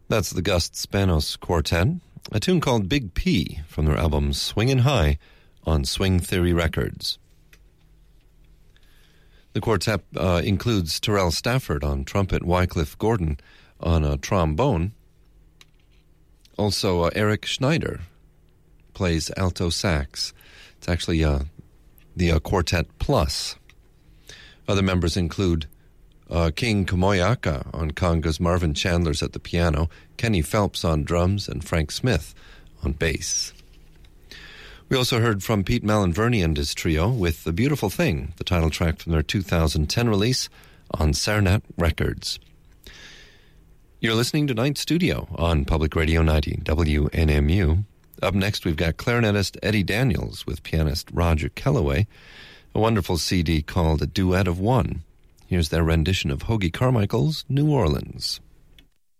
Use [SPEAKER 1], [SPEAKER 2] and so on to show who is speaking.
[SPEAKER 1] That's the Gus Spanos Quartet, a tune called Big P from their album Swingin' High on Swing Theory Records. The quartet includes Terrell Stafford on trumpet, Wycliffe Gordon on trombone. Also, Eric Schneider plays alto sax. It's actually the Quartet Plus. Other members include King Kamoyaka on congas, Marvin Chandler's at the piano, Kenny Phelps on drums, and Frank Smith on bass. We also heard from Pete Malinverni and his trio with The Beautiful Thing, the title track from their 2010 release on Sarnat Records. You're listening to Night Studio on Public Radio 90 WNMU. Up next, we've got clarinetist Eddie Daniels with pianist Roger Kellaway, a wonderful CD called A Duet of One. Here's their rendition of Hoagy Carmichael's New Orleans.